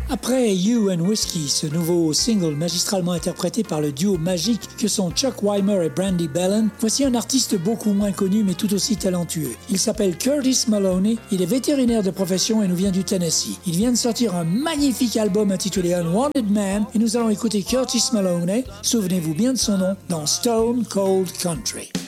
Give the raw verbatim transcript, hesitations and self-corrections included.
Après You and Whiskey, ce nouveau single magistralement interprété par le duo magique que sont Chuck Weimer et Brandy Bellin, voici un artiste beaucoup moins connu mais tout aussi talentueux. Il s'appelle Curtis Maloney, il est vétérinaire de profession et nous vient du Tennessee. Il vient de sortir un magnifique album intitulé Unwanted Man et nous allons écouter Curtis Maloney, souvenez-vous bien de son nom, dans Stone Cold Country.